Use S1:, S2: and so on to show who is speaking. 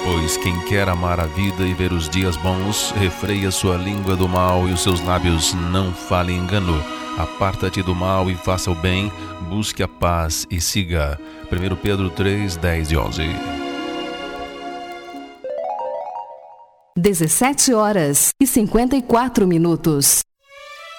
S1: Pois quem quer amar a vida e ver os dias bons, refreia sua língua do mal e os seus lábios não falem engano. Aparta-te do mal e faça o bem, busque a paz e siga. 1 Pedro 3, 10 e 11.
S2: 17 horas e 54 minutos.